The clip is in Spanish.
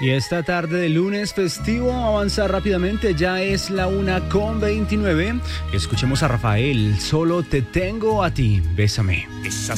Y esta tarde de lunes festivo avanza rápidamente, ya es la 1:29. Escuchemos a Rafael, Solo te tengo a ti, bésame.